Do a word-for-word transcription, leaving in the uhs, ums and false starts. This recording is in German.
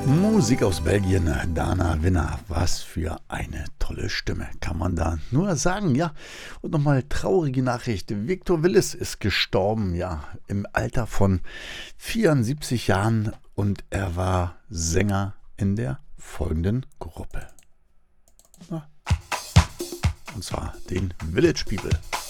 Musik aus Belgien, Dana Winner. Was für eine tolle Stimme, kann man da nur sagen, ja. Und nochmal traurige Nachricht. Victor Willis ist gestorben, ja, im Alter von vierundsiebzig Jahren und er war Sänger in der folgenden Gruppe. Ja. Und zwar den Village People.